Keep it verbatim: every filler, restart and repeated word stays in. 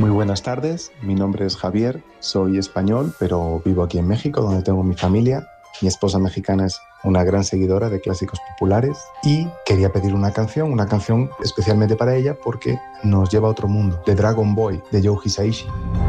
Muy buenas tardes, mi nombre es Javier, soy español, pero vivo aquí en México, donde tengo mi familia. Mi esposa mexicana es una gran seguidora de clásicos populares y quería pedir una canción, una canción especialmente para ella porque nos lleva a otro mundo, de Dragon Boy, de Joe Hisaishi.